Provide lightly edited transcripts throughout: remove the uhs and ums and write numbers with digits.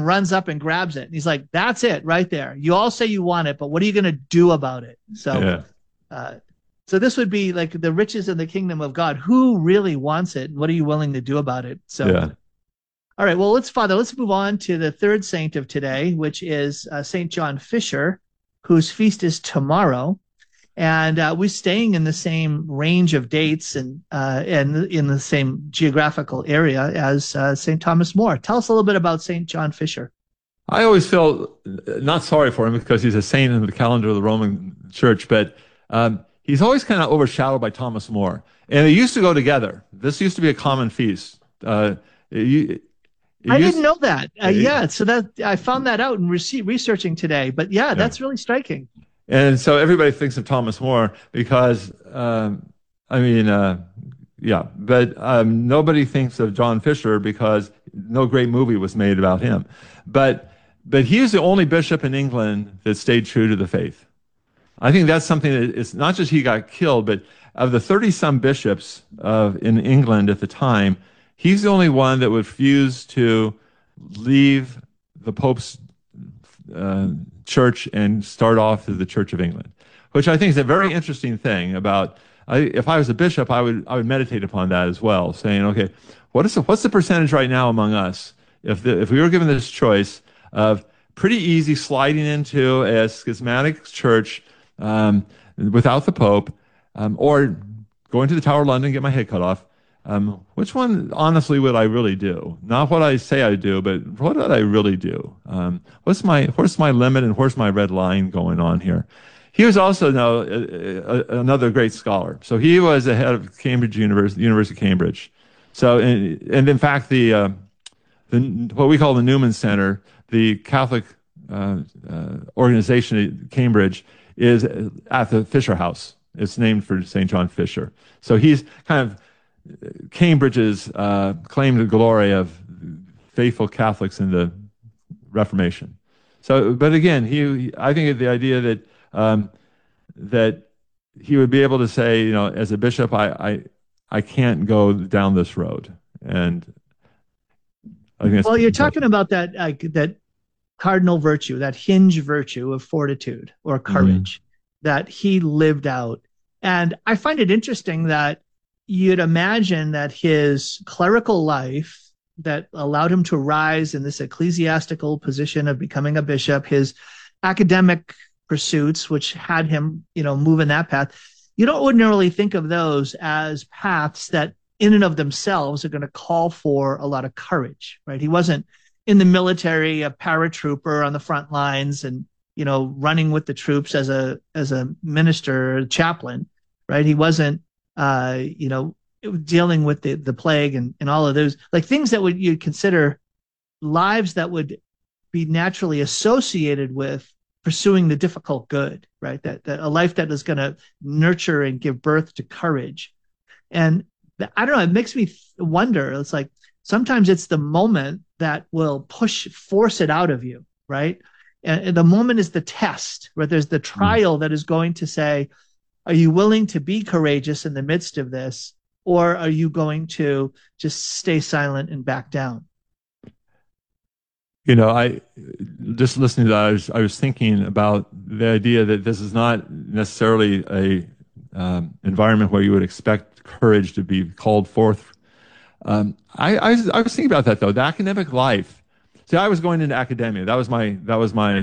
runs up and grabs it. And he's like, that's it right there. You all say you want it, but what are you going to do about it? So, so this would be like the riches in the kingdom of God. Who really wants it? What are you willing to do about it? So, all right, well, let's move on to the third saint of today, which is St. John Fisher, whose feast is tomorrow. And we're staying in the same range of dates and in the same geographical area as St. Thomas More. Tell us a little bit about St. John Fisher. I always feel not sorry for him because he's a saint in the calendar of the Roman Church, but he's always kind of overshadowed by Thomas More. And they used to go together. This used to be a common feast. I didn't know that. So that I found that out in researching today. But that's really striking. And so everybody thinks of Thomas More because, but nobody thinks of John Fisher because no great movie was made about him. But he is the only bishop in England that stayed true to the faith. I think that's something that it's not just he got killed, but of the 30-some bishops in England at the time, he's the only one that would refuse to leave the Pope's church and start off as the Church of England, which I think is a very interesting thing about. If I was a bishop, I would meditate upon that as well, saying, okay, what's the percentage right now among us if we were given this choice of pretty easy sliding into a schismatic church without the Pope, or going to the Tower of London and get my head cut off. Which one, honestly, would I really do? Not what I say I do, but what would I really do? Where's my limit and where's my red line going on here? He was also another great scholar. So he was the head of University of Cambridge. So, and in fact, the what we call the Newman Center, the Catholic organization at Cambridge, is at the Fisher House. It's named for St. John Fisher. So he's kind of Cambridge's claim to glory of faithful Catholics in the Reformation. So, but again, I think the idea that he would be able to say, as a bishop, I can't go down this road. And I think you're talking about that cardinal virtue, that hinge virtue of fortitude or courage that he lived out. And I find it interesting that you'd imagine that his clerical life that allowed him to rise in this ecclesiastical position of becoming a bishop, his academic pursuits, which had him, move in that path, you don't ordinarily think of those as paths that in and of themselves are going to call for a lot of courage, right? He wasn't in the military, a paratrooper on the front lines and, running with the troops as a minister or chaplain, right? He wasn't, dealing with the plague and all of those, like things that you'd consider lives that would be naturally associated with pursuing the difficult good, right? That a life that is going to nurture and give birth to courage. And I don't know, it makes me wonder. It's like sometimes it's the moment that will force it out of you, right? And the moment is the test, where there's the trial that is going to say, are you willing to be courageous in the midst of this, or are you going to just stay silent and back down? I just listening to that, I was thinking about the idea that this is not necessarily a environment where you would expect courage to be called forth. I was thinking about that though. The academic life. See, I was going into academia. That was my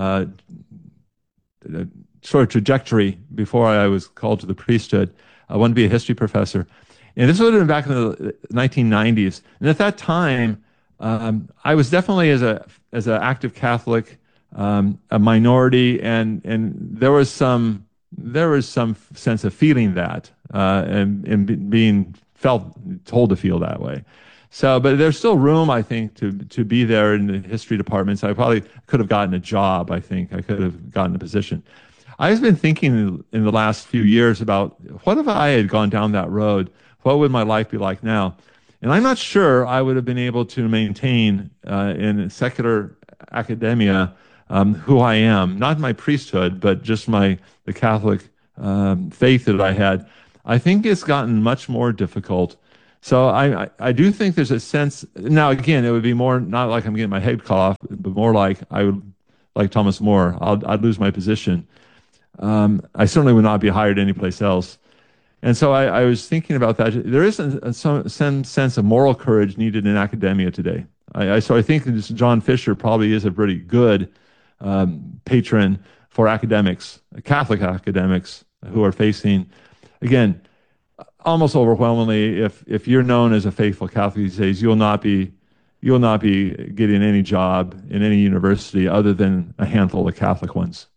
sort of trajectory before I was called to the priesthood. I wanted to be a history professor, and this would have been back in the 1990s. And at that time, I was definitely as an active Catholic, a minority, and there was some sense of feeling that and being told to feel that way. So, but there's still room, I think, to be there in the history departments. I probably could have gotten a job. I think I could have gotten a position. I've been thinking in the last few years about what if I had gone down that road? What would my life be like now? And I'm not sure I would have been able to maintain in secular academia who I am, not my priesthood, but just the Catholic faith that I had. I think it's gotten much more difficult. So I do think there's a sense, now again, it would be more not like I'm getting my head cut more like I would, like Thomas More, I'd lose my position. I certainly would not be hired anyplace else. And so I was thinking about that. There is some sense of moral courage needed in academia today. So I think this John Fisher probably is a pretty good patron for academics, Catholic academics who are facing, again, almost overwhelmingly, if you're known as a faithful Catholic these days, you'll not be getting any job in any university other than a handful of Catholic ones.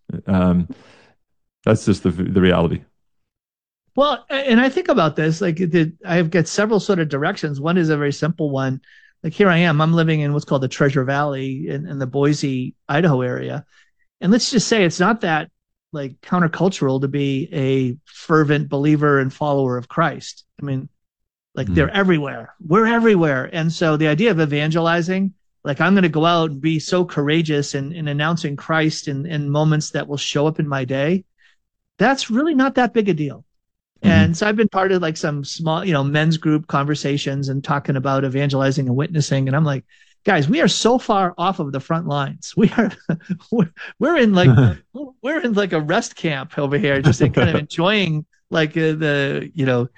That's just the reality. Well, and I think about this, like I've got several sort of directions. One is a very simple one. Like here I am, I'm living in what's called the Treasure Valley in the Boise, Idaho area. And let's just say it's not that like countercultural to be a fervent believer and follower of Christ. I mean, like they're everywhere. We're everywhere. And so the idea of evangelizing, like I'm going to go out and be so courageous in announcing Christ in moments that will show up in my day, that's really not that big a deal. And so I've been part of like some small, men's group conversations and talking about evangelizing and witnessing. And I'm like, guys, we are so far off of the front lines. We're in like a rest camp over here, just kind of enjoying like the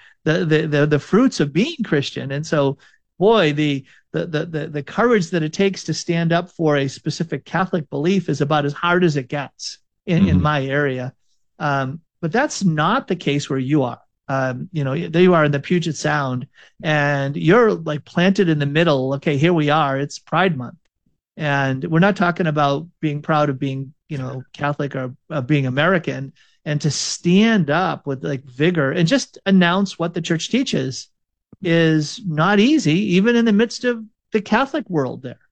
fruits of being Christian. And so, boy, the courage that it takes to stand up for a specific Catholic belief is about as hard as it gets in my area. But that's not the case where you are. There you are in the Puget Sound, and you're like planted in the middle. Okay, here we are. It's Pride Month, and we're not talking about being proud of being, Catholic or being American. And to stand up with like vigor and just announce what the church teaches is not easy, even in the midst of the Catholic world. There,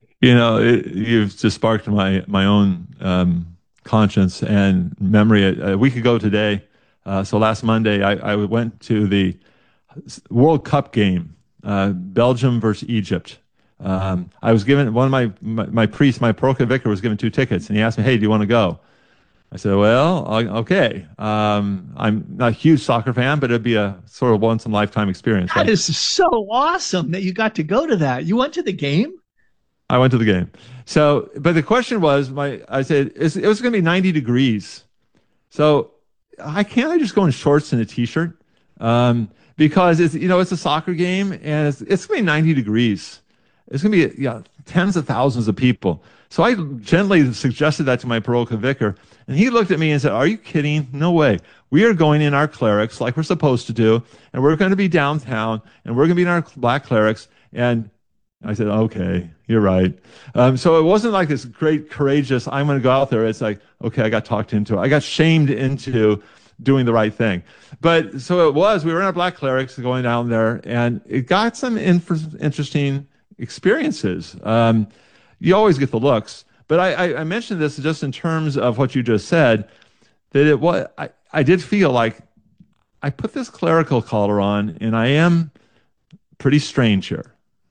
you've just sparked my own conscience and memory. A week ago today, so last Monday, I went to the World Cup game, Belgium versus Egypt. I was given one of my priest, my parochial vicar, was given 2 tickets, and he asked me, "Hey, do you want to go?" I said, "Well, okay." I'm not a huge soccer fan, but it'd be a sort of once in a lifetime experience. That is so awesome that you got to go to that. You went to the game? I went to the game. So, but the question was, I said, it was going to be 90 degrees. So I just go in shorts and a t-shirt? Because it's a soccer game and it's going to be 90 degrees. It's going to be tens of thousands of people. So I gently suggested that to my parochial vicar, and he looked at me and said, "Are you kidding? No way. We are going in our clerics like we're supposed to do, and we're going to be downtown, and we're going to be in our black clerics." And I said, "Okay, you're right." So it wasn't like this great, courageous, I'm going to go out there. It's like, okay, I got talked into it. I got shamed into doing the right thing. But so we were in our black clerics going down there, and it got some interesting experiences. You always get the looks. But I mentioned this just in terms of what you just said, that I did feel like I put this clerical collar on, and I am pretty strange here.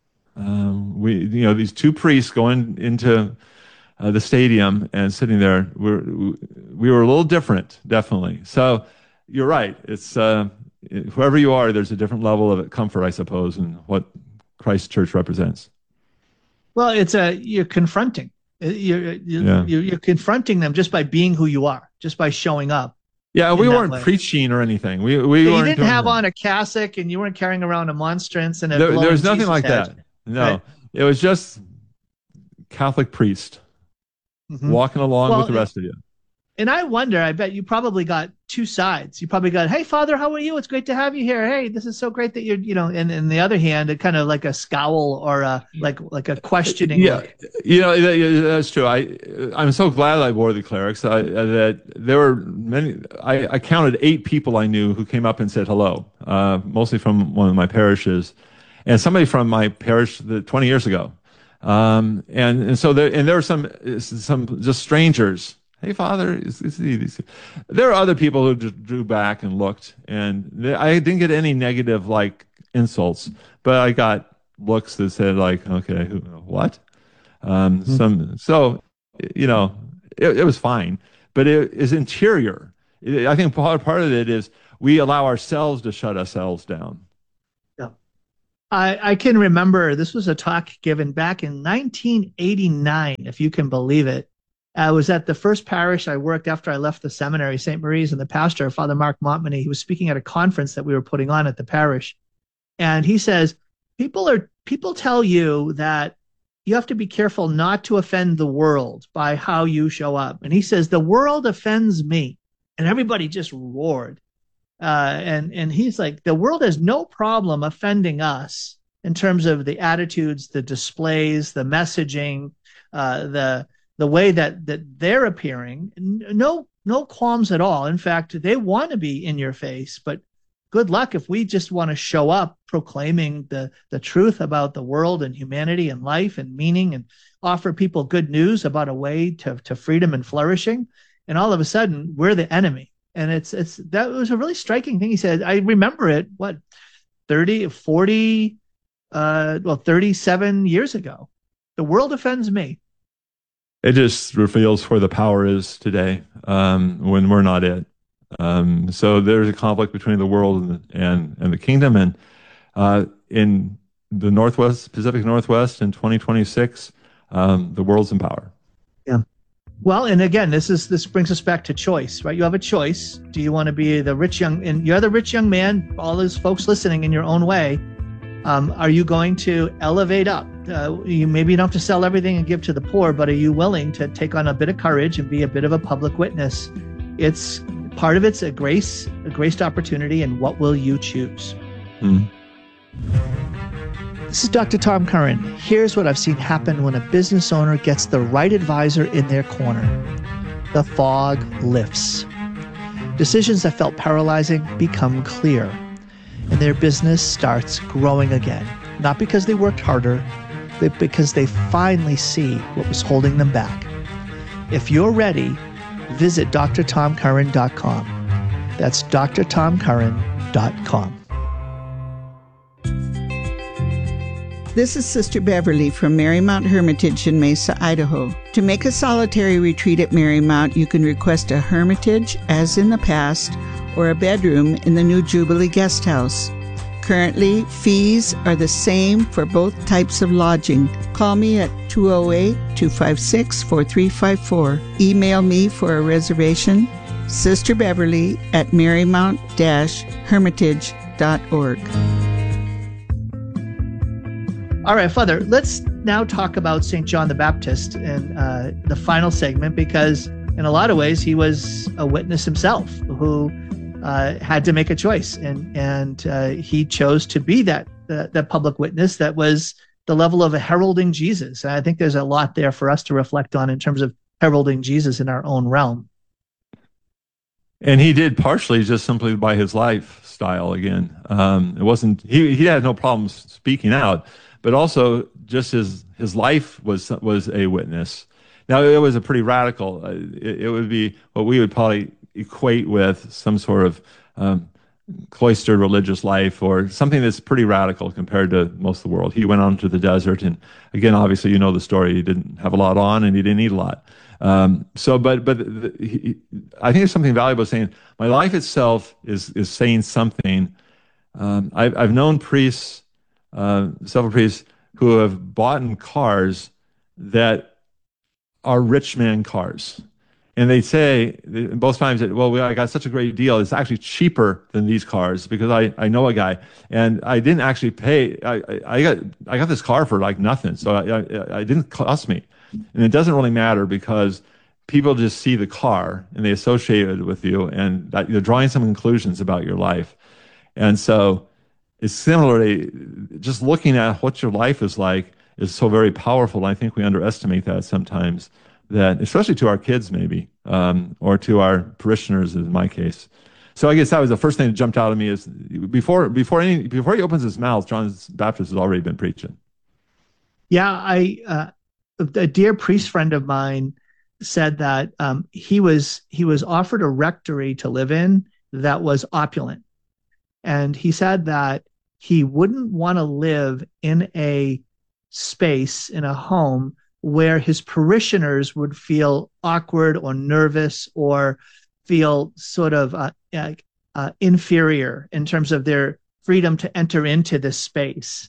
These 2 priests going into the stadium and sitting there, we were a little different, definitely. So you're right. It's whoever you are, there's a different level of comfort, I suppose, in what Christ Church represents. Well, you're confronting. You're confronting them just by being who you are, just by showing up. Yeah, we weren't preaching or anything. We you didn't have on a cassock, and you weren't carrying around a monstrance and there was nothing like that. No, right? It was just Catholic priest walking along with the rest of you. And I wonder, I bet you probably got 2 sides. You probably got, "Hey, Father, how are you? It's great to have you here. Hey, this is so great that you're, and in the other hand, it kind of like a scowl or like a questioning look. That's true. I'm so glad I wore the clerics. That there were many. I counted 8 people I knew who came up and said hello, mostly from one of my parishes, and somebody from my parish 20 years ago. And so there were some just strangers. "Hey, Father." There are other people who just drew back and looked, and I didn't get any negative like insults, but I got looks that said like, "Okay, what?" So it was fine, but it is interior. I think part of it is we allow ourselves to shut ourselves down. Yeah. I can remember this was a talk given back in 1989, if you can believe it. I was at the first parish I worked after I left the seminary, St. Marie's, and the pastor, Father Mark Montmany, he was speaking at a conference that we were putting on at the parish. And he says, people tell you that you have to be careful not to offend the world by how you show up. And he says, the world offends me. And everybody just roared. And he's like, the world has no problem offending us in terms of the attitudes, the displays, the messaging, the way that they're appearing. No qualms at all. In fact, they want to be in your face, but good luck if we just want to show up proclaiming the truth about the world and humanity and life and meaning and offer people good news about a way to freedom and flourishing. And all of a sudden, we're the enemy. And that was a really striking thing he said. I remember it, 37 years ago. The world offends me. It just reveals where the power is today, when we're not it. So there's a conflict between the world and the kingdom. And in the Pacific Northwest in 2026, the world's in power. Yeah. Well, and again, this brings us back to choice, right? You have a choice. Do you want to be the rich and you're the rich young man, all those folks listening in your own way? Are you going to elevate up? You maybe don't have to sell everything and give to the poor, but are you willing to take on a bit of courage and be a bit of a public witness? It's part of it's a graced opportunity, and what will you choose? This is Dr. Tom Curran. Here's what I've seen happen when a business owner gets the right advisor in their corner. The fog lifts. Decisions that felt paralyzing become clear, and their business starts growing again. Not because they worked harder, but because they finally see what was holding them back. If you're ready, visit drtomcurran.com. That's drtomcurran.com. This is Sister Beverly from Marymount Hermitage in Mesa, Idaho. To make a solitary retreat at Marymount, you can request a hermitage, as in the past, or a bedroom in the new Jubilee Guest House. Currently, fees are the same for both types of lodging. Call me at 208-256-4354. Email me for a reservation, sisterbeverly@marymount-hermitage.org. All right, Father, let's now talk about St. John the Baptist in the final segment, because in a lot of ways he was a witness himself who had to make a choice, and he chose to be that public witness that was the level of a heralding Jesus. And I think there's a lot there for us to reflect on in terms of heralding Jesus in our own realm. And he did partially just simply by his lifestyle again. It wasn't, he had no problems speaking out, but also just his life was a witness. Now, it was a pretty radical, it would be what we would probably equate with some sort of cloistered religious life, or something that's pretty radical compared to most of the world. He went on to the desert, and again, obviously, you know the story. He didn't have a lot on, and he didn't eat a lot. I think there's something valuable saying my life itself is saying something. I've known priests, several priests, who have bought cars that are rich man cars. And they say both times that, well, I got such a great deal. It's actually cheaper than these cars because I know a guy, and I didn't actually pay. I got this car for like nothing, so I didn't cost me. And it doesn't really matter because people just see the car and they associate it with you, and that you're drawing some conclusions about your life. And so it's similarly, just looking at what your life is like is so very powerful. I think we underestimate that sometimes. That especially to our kids maybe, or to our parishioners in my case. So I guess that was the first thing that jumped out at me is before he opens his mouth, John the Baptist has already been preaching. Yeah, a dear priest friend of mine said that he was offered a rectory to live in that was opulent, and he said that he wouldn't want to live in a space, in a home, where his parishioners would feel awkward or nervous or feel sort of inferior in terms of their freedom to enter into this space.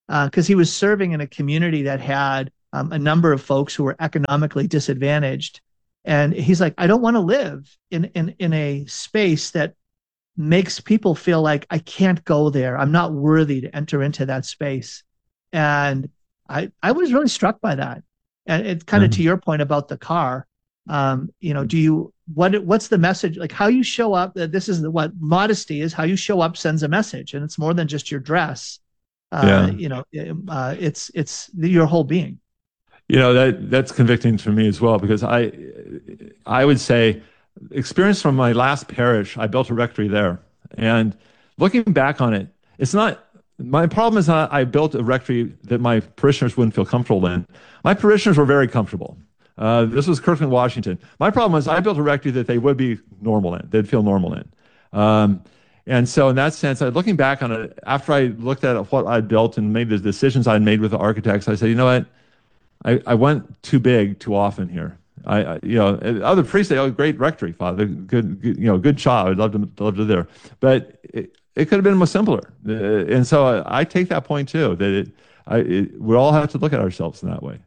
because he was serving in a community that had a number of folks who were economically disadvantaged. And he's like, I don't want to live in a space that makes people feel like I can't go there. I'm not worthy to enter into that space. And I was really struck by that. And it's kind of to your point about the car. What's the message? Like how you show up, this is what modesty is, how you show up sends a message, and it's more than just your dress. It's your whole being. That's convicting for me as well, because I would say experience from my last parish, I built a rectory there. And looking back on it, it's not, my problem is not I built a rectory that my parishioners wouldn't feel comfortable in. My parishioners were very comfortable. This was Kirkland, Washington. My problem was I built a rectory that they would be normal in, they'd feel normal in. And so in that sense, looking back on it, after I looked at what I'd built and made the decisions I'd made with the architects, I said, you know what? I went too big too often here. Other priests say, "Oh, great rectory, Father, good job. I'd love to there." But it could have been much simpler. And so I take that point too. That we all have to look at ourselves in that way.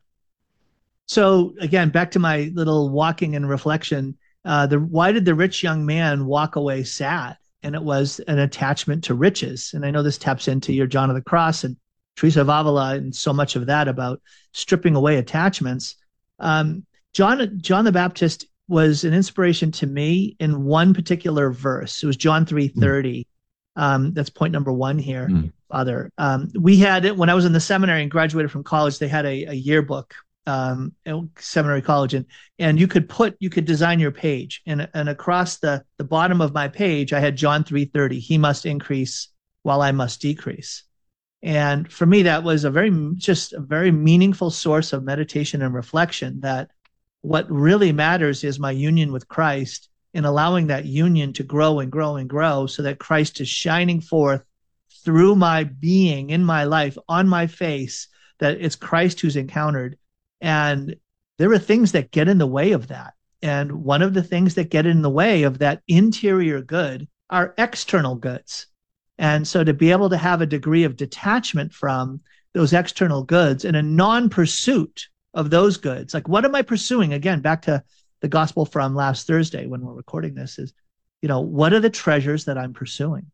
So again, back to my little walking and reflection. Why did the rich young man walk away sad? And it was an attachment to riches. And I know this taps into your John of the Cross and Teresa of Avila and so much of that about stripping away attachments. John the Baptist was an inspiration to me in one particular verse. It was John 3:30. That's point number one here, Father. We had it when I was in the seminary and graduated from college. They had a yearbook, seminary college, and you could design your page, and across the bottom of my page, I had John 3:30. He must increase while I must decrease. And for me, that was a very meaningful source of meditation and reflection, that what really matters is my union with Christ, and allowing that union to grow and grow and grow so that Christ is shining forth through my being in my life, on my face, that it's Christ who's encountered. And there are things that get in the way of that. And one of the things that get in the way of that interior good are external goods. And so to be able to have a degree of detachment from those external goods and a non-pursuit of those goods, like what am I pursuing? Again, back to the gospel from last Thursday when we're recording this is, what are the treasures that I'm pursuing?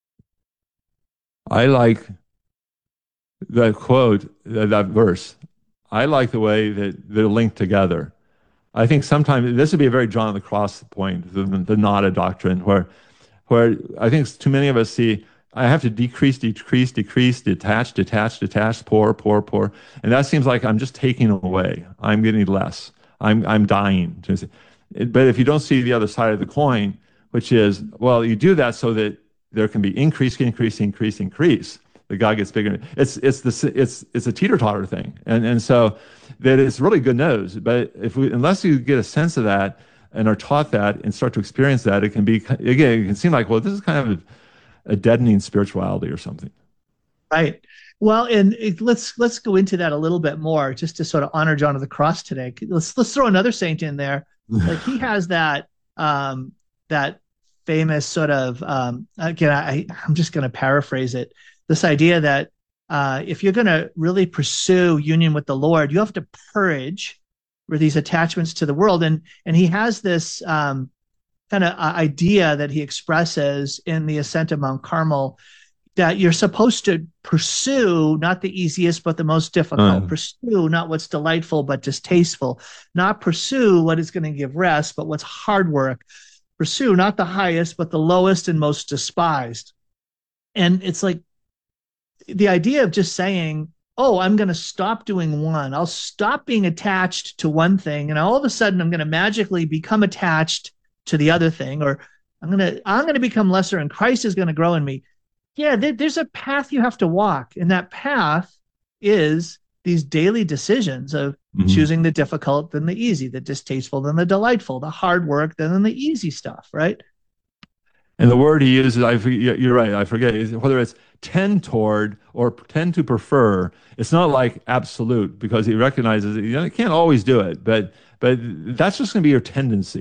I like that quote, that verse. I like the way that they're linked together. I think sometimes this would be a very John of the Cross point, the Nada doctrine, where I think too many of us see, I have to decrease, detach, pour. And that seems like I'm just taking away. I'm getting less. I'm dying. But if you don't see the other side of the coin, which is, well, you do that so that there can be increase. The God gets bigger. It's a teeter-totter thing. And so that it's really good news. But unless you get a sense of that and are taught that and start to experience that, it can seem like, well, this is kind of a deadening spirituality or something. Right. Well, and let's go into that a little bit more, just to sort of honor John of the Cross today. Let's throw another saint in there. Like he has that famous sort of again, I'm just going to paraphrase it. This idea that if you're going to really pursue union with the Lord, you have to purge these attachments to the world, and he has this kind of idea that he expresses in the Ascent of Mount Carmel, that you're supposed to pursue not the easiest but the most difficult, pursue not what's delightful but distasteful, not pursue what is going to give rest but what's hard work, pursue not the highest but the lowest and most despised. And it's like the idea of just saying, oh, I'm going to stop doing one, I'll stop being attached to one thing, and all of a sudden I'm going to magically become attached to the other thing, or I'm going to become lesser and Christ is going to grow in me. Yeah, there's a path you have to walk, and that path is these daily decisions of choosing the difficult than the easy, the distasteful than the delightful, the hard work than the easy stuff, right? And the word he uses, you're right, I forget, whether it's tend toward or tend to prefer. It's not like absolute, because he recognizes that you can't always do it, but that's just going to be your tendency.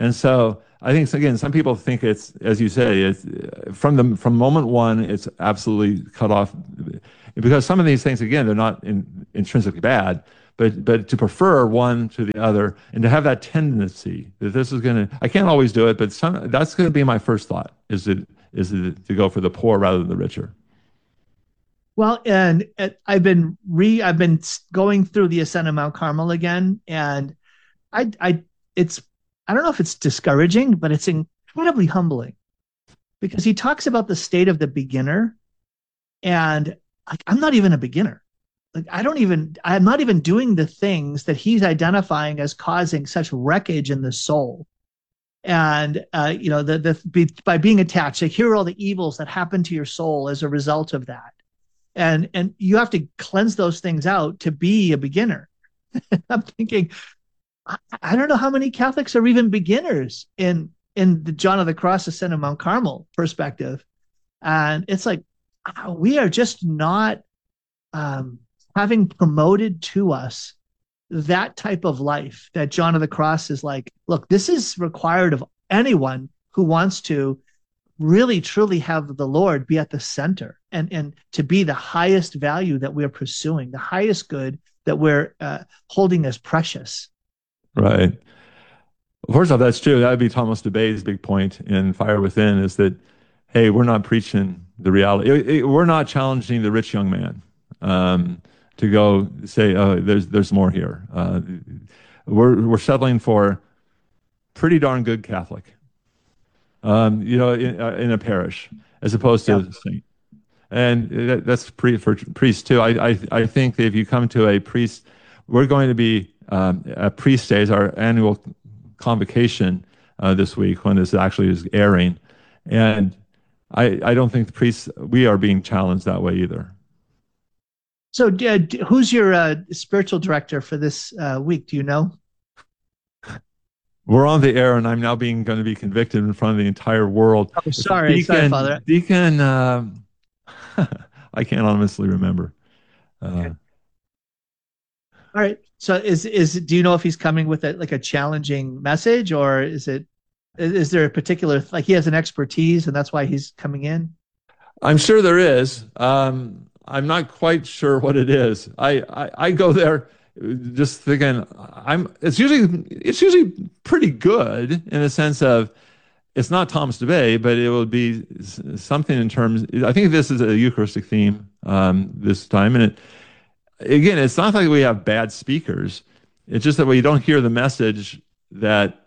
And so I think, again, some people think it's, as you say, it's from moment one, it's absolutely cut off, because some of these things, again, they're not intrinsically bad, but to prefer one to the other and to have that tendency that this is going to, I can't always do it, but that's going to be my first thought, is to go for the poor rather than the richer. Well, and I've been going through the Ascent of Mount Carmel again, and it's, I don't know if it's discouraging, but it's incredibly humbling, because he talks about the state of the beginner, and like, I'm not even a beginner. Like, I'm not even doing the things that he's identifying as causing such wreckage in the soul. And by being attached, like, here are all the evils that happen to your soul as a result of that. And you have to cleanse those things out to be a beginner. I'm thinking, I don't know how many Catholics are even beginners in the John of the Cross, Ascent of Mount Carmel perspective. And it's like, we are just not having promoted to us that type of life that John of the Cross is like, look, this is required of anyone who wants to really truly have the Lord be at the center, and to be the highest value that we're pursuing, the highest good that we're holding as precious. Right. First off, that's true. That would be Thomas DeBay's big point in Fire Within, is that, hey, we're not preaching the reality. We're not challenging the rich young man to go say, oh, there's more here. We're settling for pretty darn good Catholic, in a parish, as opposed to saint. And that's for priests too. I think that if you come to a priest, we're going to be at Priest Days, our annual convocation this week, when this actually is airing. And I don't think the priests, we are being challenged that way either. So who's your spiritual director for this week? Do you know? We're on the air, and I'm now going to be convicted in front of the entire world. Oh, sorry, Father. Deacon, I can't honestly remember. Okay. All right. So do you know if he's coming with a challenging message, or is there a particular, like, he has an expertise and that's why he's coming in? I'm sure there is. I'm not quite sure what it is. I go there just thinking it's usually pretty good, in the sense of, it's not Thomas DeBay, but it will be something in terms, I think this is a Eucharistic theme this time. And again, it's not like we have bad speakers. It's just that we don't hear the message that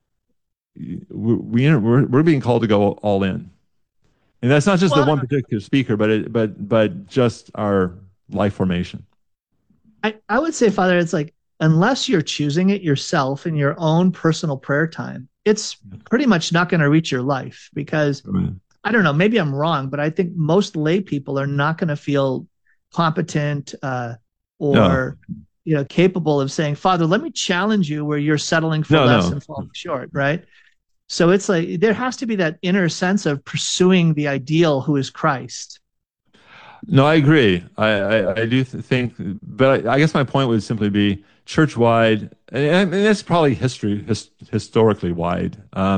we're being called to go all in. And that's not just the one particular speaker, but just our life formation. I would say, Father, it's like, unless you're choosing it yourself in your own personal prayer time, it's pretty much not going to reach your life, because I don't know, maybe I'm wrong, but I think most lay people are not going to feel competent or capable of saying, Father, let me challenge you where you're settling for less and falling short, right? So it's like, there has to be that inner sense of pursuing the ideal, who is Christ. No, I agree. I do think, but I guess my point would simply be church-wide, and that's probably historically wide,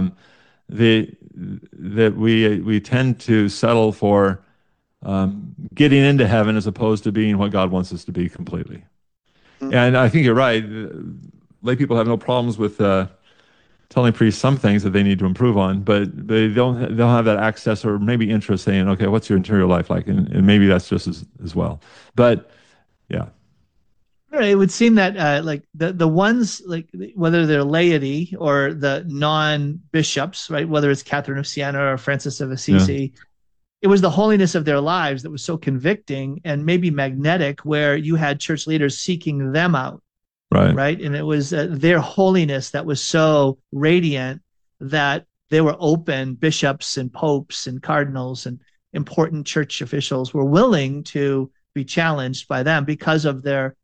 that we tend to settle for getting into heaven as opposed to being what God wants us to be completely. And I think you're right. Lay people have no problems with telling priests some things that they need to improve on, but they don't have that access or maybe interest saying, okay, what's your interior life like? And maybe that's just as well. But yeah. It would seem that like the ones, like, whether they're laity or the non-bishops, right, whether it's Catherine of Siena or Francis of Assisi, it was the holiness of their lives that was so convicting and maybe magnetic, where you had church leaders seeking them out. Right. And it was their holiness that was so radiant that they were open. Bishops and popes and cardinals and important church officials were willing to be challenged by them because of their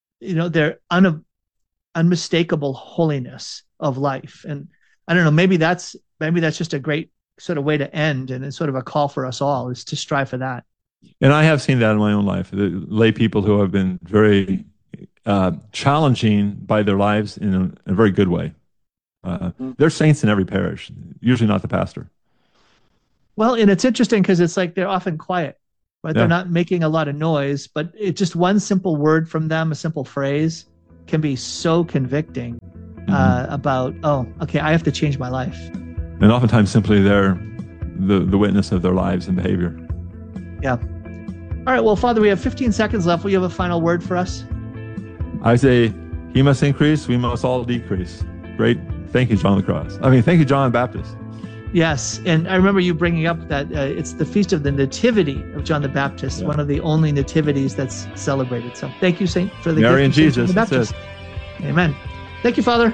unmistakable holiness of life. And I don't know, maybe that's just a great sort of way to end, and it's sort of a call for us all, is to strive for that. And I have seen that in my own life, the lay people who have been very challenging by their lives in a very good way. There's saints in every parish, usually not the pastor. Well, and it's interesting because it's like they're often quiet, right? Yeah. They're not making a lot of noise, but just one simple word from them, a simple phrase, can be so convicting about, oh, okay, I have to change my life. And oftentimes simply they're the witness of their lives and behavior. Yeah. All right, well, Father, we have 15 seconds left. Will you have a final word for us? I say, he must increase, we must all decrease. Great. Thank you, John the Cross. Thank you, John the Baptist. Yes, and I remember you bringing up that it's the Feast of the Nativity of John the Baptist, one of the only nativities that's celebrated. So thank you, Saint, for the Mary gift and of Saint Jesus. John the Baptist. Amen. Thank you, Father.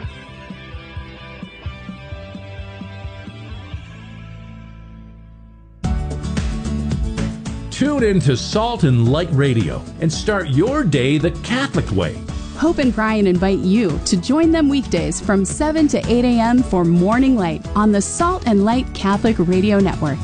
Tune in to Salt and Light Radio and start your day the Catholic way. Hope and Brian invite you to join them weekdays from 7 to 8 a.m. for Morning Light on the Salt and Light Catholic Radio Network.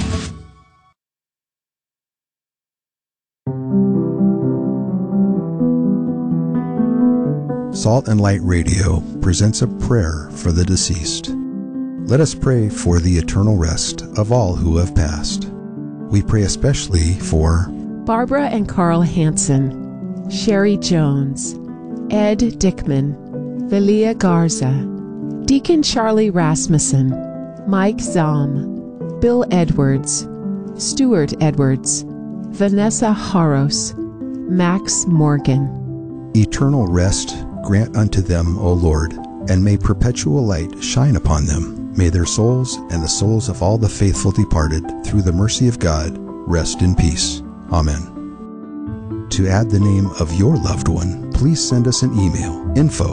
Salt and Light Radio presents a prayer for the deceased. Let us pray for the eternal rest of all who have passed. We pray especially for Barbara and Carl Hansen, Sherry Jones, Ed Dickman, Velia Garza, Deacon Charlie Rasmussen, Mike Zahm, Bill Edwards, Stuart Edwards, Vanessa Haros, Max Morgan. eternal rest grant unto them, O Lord, and may perpetual light shine upon them. May their souls and the souls of all the faithful departed, through the mercy of God, rest in peace. Amen. To add the name of your loved one, please send us an email,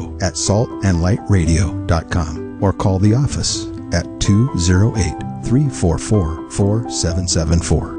info@saltandlightradio.com, or call the office at 208-344-4774.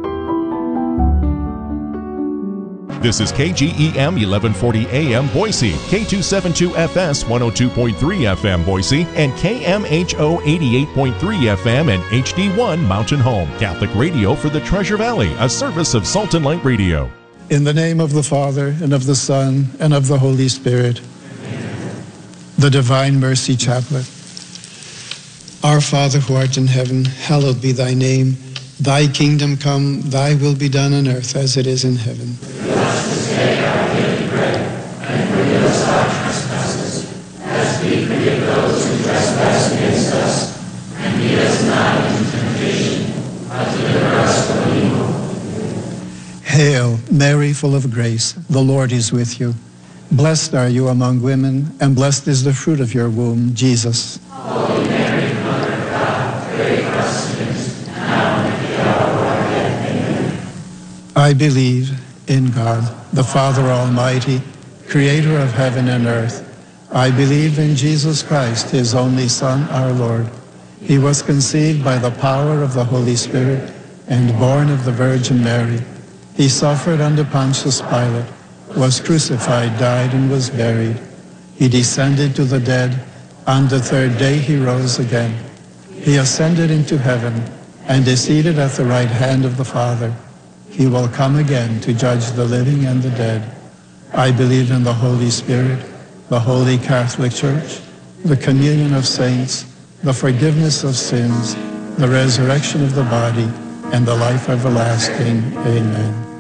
This is KGEM 1140 AM Boise, K272FS 102.3 FM Boise, and KMHO 88.3 FM and HD1 Mountain Home, Catholic radio for the Treasure Valley, a service of Salt and Light Radio. In the name of the Father, and of the Son, and of the Holy Spirit. Amen. The Divine Mercy Chaplet. Our Father who art in heaven, hallowed be thy name. Thy kingdom come, thy will be done on earth as it is in heaven. Give us this day our daily bread, and forgive us our trespasses, as we forgive those who trespass against us. And lead us not into temptation, but deliver us from evil. Hail, Mary, full of grace, the Lord is with you. Blessed are you among women, and blessed is the fruit of your womb, Jesus. Holy Mary, Mother of God, pray for us sinners, now and at the hour of our death. Amen. I believe in God, the Father Almighty, creator of heaven and earth. I believe in Jesus Christ, his only Son, our Lord. He was conceived by the power of the Holy Spirit and born of the Virgin Mary. He suffered under Pontius Pilate, was crucified, died, and was buried. He descended to the dead. On the third day he rose again. He ascended into heaven and is seated at the right hand of the Father. He will come again to judge the living and the dead. I believe in the Holy Spirit, the Holy Catholic Church, the communion of saints, the forgiveness of sins, the resurrection of the body, and the life everlasting. Amen.